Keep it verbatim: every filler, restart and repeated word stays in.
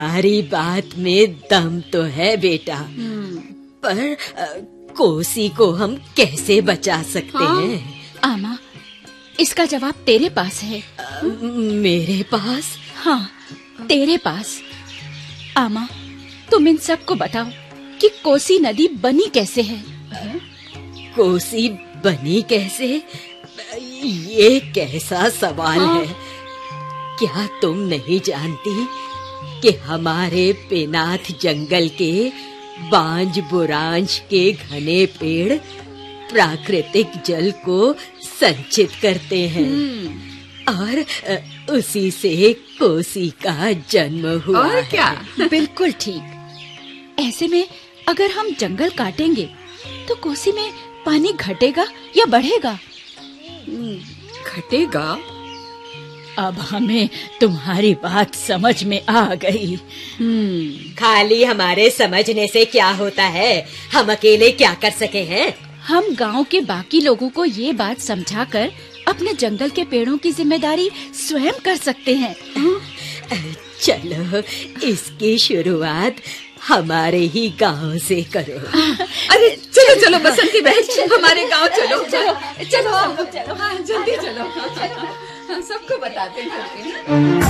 हमारी बात में दम तो है बेटा, पर अ, कोसी को हम कैसे बचा सकते हाँ? हैं? आमा, इसका जवाब तेरे पास है। अ, मेरे पास? हाँ, तेरे पास। आमा, तुम इन सबको बताओ कि कोसी नदी बनी कैसे है। कोसी बनी कैसे? ये कैसा सवाल हाँ? है? क्या तुम नहीं जानती कि हमारे पेनाथ जंगल के बांज बुरांश के घने पेड़ प्राकृतिक जल को संचित करते हैं और अ, उसी से कोसी का जन्म हुआ और क्या? है। बिल्कुल ठीक। ऐसे में अगर हम जंगल काटेंगे तो कोसी में पानी घटेगा या बढ़ेगा? घटेगा? अब हमें तुम्हारी बात समझ में आ गई। खाली हमारे समझने से क्या होता है? हम अकेले क्या कर सके हैं? हम गांव के बाकी लोगों को ये बात समझाकर अपने जंगल के पेड़ों की जिम्मेदारी स्वयं कर सकते हैं। चलो, इसकी शुरुआत हमारे ही गांव से करो। अरे चलो चलो बसंती बहन, हमारे गांव चलो चलो चलो चलो, हाँ जल्दी चलो, सबको बताते हैं।